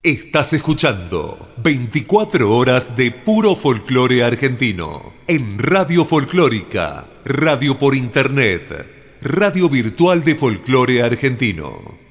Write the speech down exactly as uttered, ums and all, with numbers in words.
Estás escuchando veinticuatro horas de puro folclore argentino en Radio Folclórica, radio por internet, radio virtual de folclore argentino.